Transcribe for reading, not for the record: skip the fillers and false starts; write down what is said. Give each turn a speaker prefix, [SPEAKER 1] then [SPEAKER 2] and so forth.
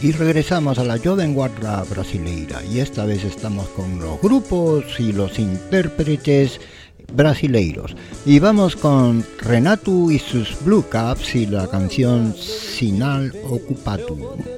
[SPEAKER 1] Y regresamos a la Jovem Guarda Brasileira y esta vez estamos con los grupos y los intérpretes brasileiros y vamos con Renato y sus Blue Caps y la canción Sinal Ocupado.